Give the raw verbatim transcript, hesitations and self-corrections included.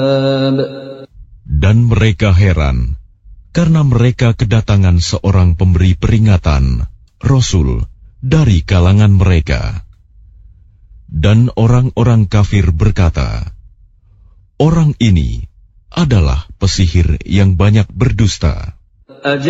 Dan mereka heran karena mereka kedatangan seorang pemberi peringatan, Rasul, dari kalangan mereka. Dan orang-orang kafir berkata, orang ini adalah pesihir yang banyak berdusta.